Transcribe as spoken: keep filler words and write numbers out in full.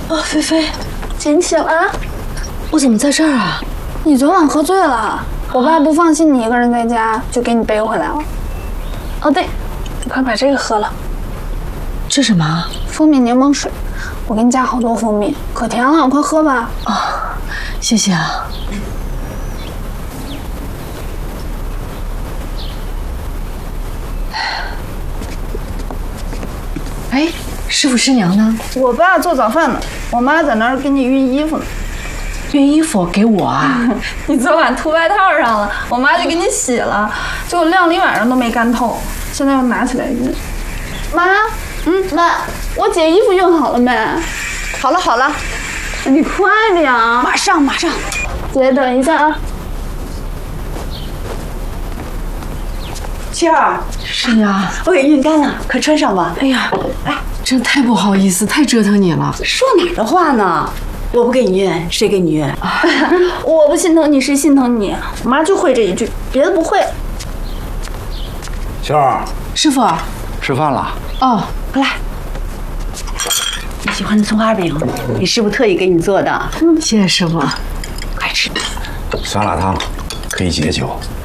啊，菲菲， 姐你醒了？ 我怎么在这儿啊？ 你昨晚喝醉了，我爸不放心你一个人在家，就给你背回来了。哦对，你快把这个喝了。 这什么？ 蜂蜜柠檬水，我给你加好多蜂蜜，可甜了，快喝吧。 啊，谢谢啊。哎，师傅师娘呢？ 我爸做早饭呢，我妈在那儿给你熨衣服呢。 熨衣服给我啊？ 你昨晚秃外套上了，我妈就给你洗了，结果晾了一晚上都没干透，现在又拿起来熨。妈，嗯，妈，我姐衣服熨好了没？ 好了好了， 你快点啊！ 马上马上。 姐，等一下啊。 七儿， 师娘， 我给熨干了，快穿上吧。 哎呀，哎，真太不好意思，太折腾你了。 说哪儿的话呢？我不给你熨，谁给你熨？ 我不心疼你，谁心疼你？我妈就会这一句，别的不会。 秀儿， 师傅， 吃饭了。 哦， 快来。你喜欢的葱花饼，你师傅特意给你做的。 谢谢师傅。 快吃。 酸辣汤可以解酒。